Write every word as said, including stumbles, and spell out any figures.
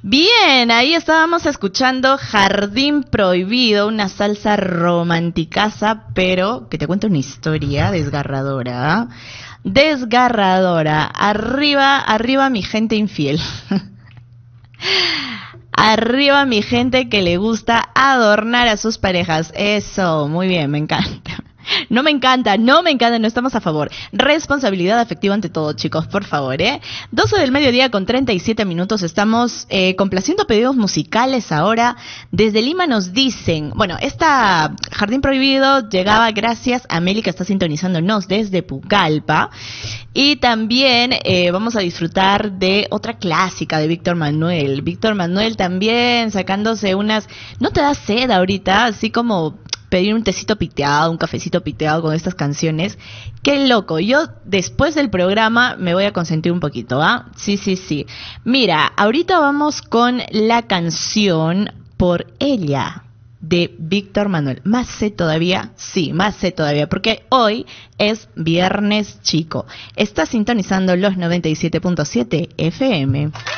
Bien, ahí estábamos escuchando Jardín Prohibido, una salsa romanticaza, pero que te cuento una historia desgarradora. Desgarradora. Arriba, arriba mi gente infiel. Arriba mi gente que le gusta adornar a sus parejas. Eso, muy bien, me encanta. No me encanta, no me encanta, no estamos a favor. Responsabilidad afectiva ante todo, chicos, por favor, ¿eh? doce del mediodía con treinta y siete minutos. Estamos eh, complaciendo pedidos musicales ahora. Desde Lima nos dicen, bueno, esta Jardín Prohibido llegaba gracias a Meli, que está sintonizándonos desde Pucallpa. Y también eh, vamos a disfrutar de otra clásica de Víctor Manuel. Víctor Manuel también sacándose unas... ¿No te da sed ahorita? Así como... pedir un tecito piteado, un cafecito piteado con estas canciones. ¡Qué loco! Yo después del programa me voy a consentir un poquito, ¿ah? Sí, sí, sí. Mira, ahorita vamos con la canción Por Ella de Víctor Manuel. ¿Más sé todavía? Sí, más sé todavía, porque hoy es Viernes Chico. Está sintonizando los noventa y siete punto siete F M.